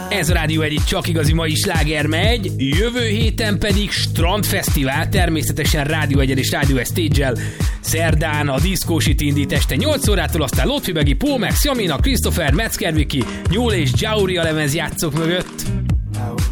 Ez a Rádió Egy, csak igazi mai sláger megy, jövő héten pedig Strandfesztivál, természetesen Rádió Egyen és Rádió Egy Stage-el. Szerdán a Disco City indít este 8 órától, aztán Lotfi Begi, Pómex, Jamina, Christopher, Metzger Viki, Nyúl és Jauri a lemezjátszók mögött.